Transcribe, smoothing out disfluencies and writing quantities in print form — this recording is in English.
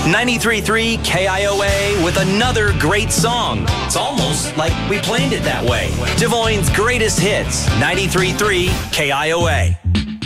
93.3 KIOA with another great song. It's almost like we planned it that way. Des Moines' greatest hits, 93.3 KIOA.